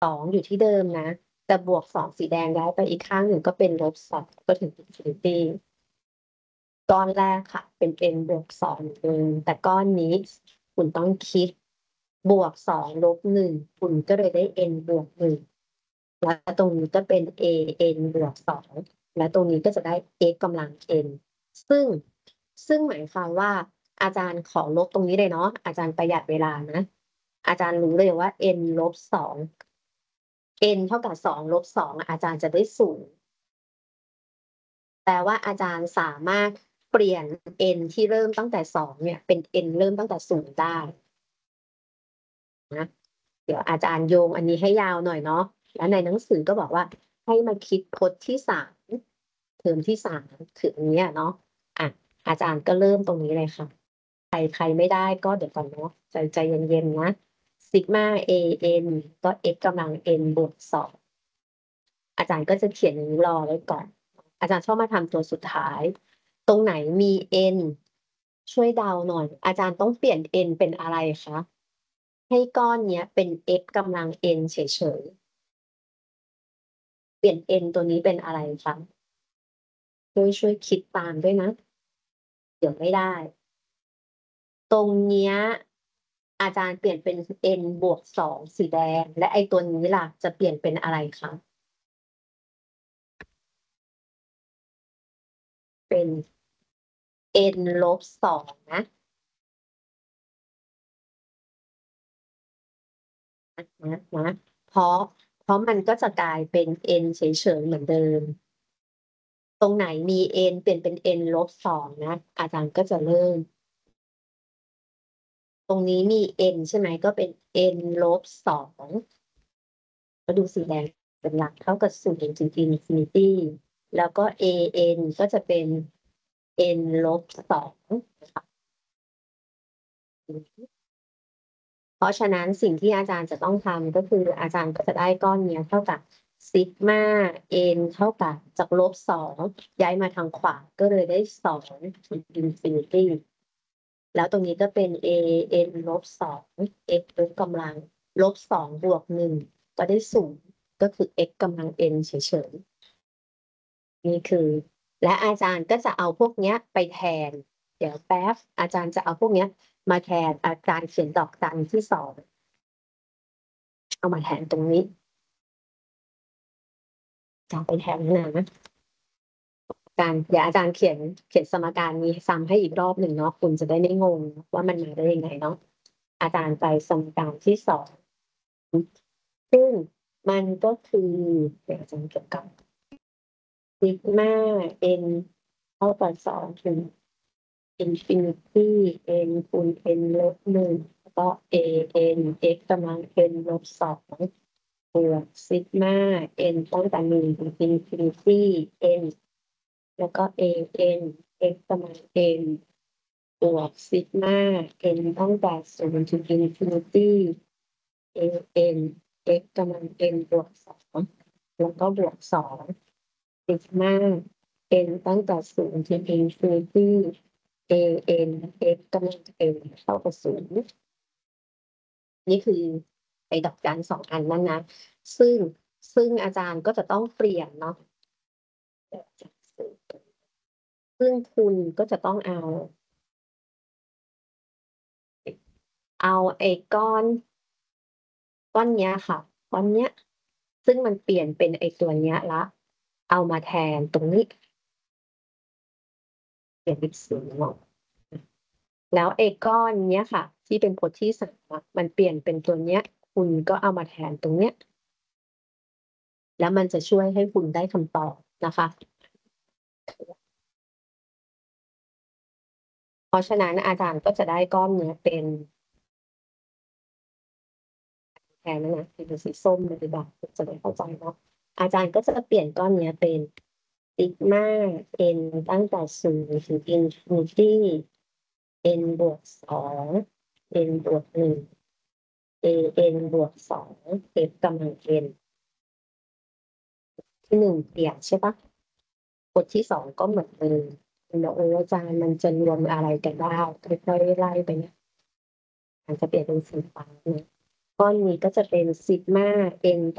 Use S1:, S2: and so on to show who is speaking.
S1: 2อยู่ที่เดิมนะ แต่บวก2สีแดงย้ายไปอีกข้างหนึ่งก็เป็นลบ2ก็ถึงอินฟินิตี้ก้อนแรกค่ะเป็น n บวก2แต่ก้อนนี้คุณต้องคิดบวก2ลบ1คุณก็เลยได้ n บวก1แล้วตรงนี้ก็เป็น n บวก2และตรงนี้ก็จะได้ x กำลัง n ซึ่งหมายความว่าอาจารย์ขอลบตรงนี้เลยเนาะอาจารย์ประหยัดเวลานะอาจารย์รู้เลยว่า n ลบ2 n เท่ากับ2ลบ2อาจารย์จะได้0แปลว่าอาจารย์สามารถเปลี่ยน n ที่เริ่มตั้งแต่2เนี่ยเป็น n เริ่มตั้งแต่0ได้นะเดี๋ยวอาจารย์โยงอันนี้ให้ยาวหน่อยเนาะแล้วในหนังสือก็บอกว่าให้มาคิดพจน์ที่3เทอมที่3ถึงเนี้ยเนาะอ่ะอาจารย์ก็เริ่มตรงนี้เลยค่ะใครไม่ได้ก็เดี๋ยวก่อนเนาะใจเย็นๆนะซิกมาเอเอ็นก็ x กำลัง n บวก2อาจารย์ก็จะเขียนอย่างนี้รอไว้ก่อนอาจารย์ชอบมาทำตัวสุดท้ายตรงไหนมี n ช่วยเดาหน่อยอาจารย์ต้องเปลี่ยน n เป็นอะไรคะให้ก้อนเนี้ยเป็น x กำลัง n เฉยๆเปลี่ยน n ตัวนี้เป็นอะไรคะช่วยคิดตามด้วยนะเดี๋ยวไม่ได้ตรงเนี้ยอาจารย์เปลี่ยนเป็น n บวก2สีแดงและไอ้ตัวนี้ล่ะจะเปลี่ยนเป็นอะไรคะเป็น n ลบ2นะเพราะมันก็จะกลายเป็น n เฉยๆเหมือนเดิมตรงไหนมี n เปลี่ยนเป็น n ลบ2นะอาจารย์ก็จะเริ่มตรงนี้มี n ใช่ไหมก็เป็น n ลบ2ก็ดูสีแดงเป็นหลักเท่ากับ0ถึงอินฟินิตี้แล้วก็ an ก็จะเป็น n ลบ2นะคะเพราะฉะนั้นสิ่งที่อาจารย์จะต้องทำก็คืออาจารย์ก็จะได้ก้อนเนี้ยเท่ากับซิกมาเอ็นเท่ากับจากลบ2ย้ายมาทางขวาก็เลยได้2ถึงอินฟินิตี้แล้วตรงนี้ก็เป็น a n ลบ2 x ยกกำลังลบ2บวก1ก็ได้0ก็คือ x กำลัง n เฉยๆนี่คือและอาจารย์ก็จะเอาพวกเนี้ยไปแทนเดี๋ยวแป๊บอาจารย์จะเอาพวกเนี้ยมาแทนอาจารย์เขียนดอกจันที่2เอามาแทนตรงนี้จะไปแทนนะเดี๋ยวอาจารย์เขียนสมการนี้ซ้ำให้อีกรอบหนึ่งเนาะคุณจะได้ไม่งงว่ามันมาได้ยังไงเนาะอาจารย์ไปสมการที่2ซึ่งมันก็คือเดี๋ยวอาจารย์เกี่ยวกับซิกมาเอ็นเท่ากับ2ถึงอินฟินิตี้เอ็นคูณเอ็นลบ1แล้วก็เอเอ็นเอ็กกำลังเอ็นลบ2บวกซิกมาเอ็นตั้งแต่1ถึงอินฟินิตี้เอ็นแล้วก็ a n x กำลัง n บวกซิกมา n ตั้งแต่0ถึงอินฟินิตี้ a n x กำลัง n บวก2แล้วก็บวก2ซิกมา n ตั้งแต่0ถึงอินฟินิตี้ a n x กำลัง n เท่ากับ0นี่คือไอ้ดอกจัน2อันนั้นนะซึ่งอาจารย์ก็จะต้องเปลี่ยนเนาะซึ่งคุณก็จะต้องเอาไอ้ก้อนเนี้ยค่ะก้อนเนี้ยซึ่งมันเปลี่ยนเป็นไอ้ตัวเนี้ยละเอามาแทนตรงนี้เปลี่ยนเป็นสีม่วงแล้วไอ้ก้อนเนี้ยค่ะที่เป็นพจน์ที่3มันเปลี่ยนเป็นตัวเนี้ยคุณก็เอามาแทนตรงเนี้ยแล้วมันจะช่วยให้คุณได้คำตอบนะคะเพราะฉะนั้นอาจารย์ก็จะได้ก้อนเนี้ยเป็นแทนนะเป็นสีส้มเลยแบบจะได้เข้าใจเนาะอาจารย์ก็จะเปลี่ยนก้อนเนี้ยเป็นซิกมา n ตั้งแต่0ถึงอินฟินิตี้ n บวก2 n บวก1 a n บวก2 f กำลัง n ที่1เปลี่ยนใช่ปะกฎที่2ก็เหมือนเดิมแล้วอาจารย์มันจะรวมอะไรกันได้ค่อยๆไล่ไปเนี่ยมันจะเปลี่ยนเป็นสีฟ้าเนี่ยก้อนนี้ก็จะเป็นซิกมา n